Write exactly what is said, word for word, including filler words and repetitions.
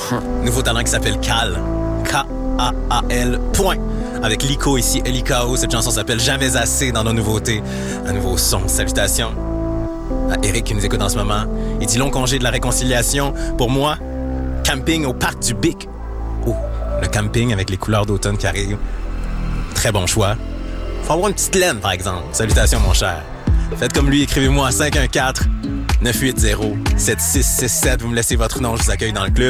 Nouveau talent qui s'appelle Cal. K A A L. Point. Avec Lico ici, L I K O. Cette chanson s'appelle Jamais assez dans nos nouveautés. Un nouveau son. Salutations à Eric qui nous écoute en ce moment. Il dit long congé de la réconciliation. Pour moi, camping au parc du Bic. Oh, le camping avec les couleurs d'automne qui arrivent. Très bon choix. Faut avoir une petite laine, par exemple. Salutations, mon cher. Faites comme lui, écrivez-moi à cinq un quatre, neuf huit zéro, sept six six sept. Vous me laissez votre nom, je vous accueille dans le club.